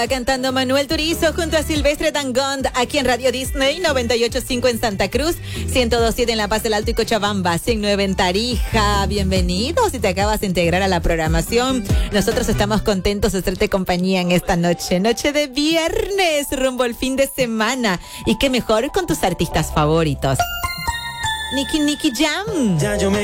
Cantando Manuel Turizo junto a Silvestre Dangond aquí en Radio Disney 98.5 en Santa Cruz, 102.7 en La Paz del Alto y Cochabamba, 109 en Tarija. Bienvenidos si te acabas de integrar a la programación. Nosotros estamos contentos de hacerte compañía en esta noche de viernes rumbo al fin de semana. Y qué mejor con tus artistas favoritos. Nicky Jam.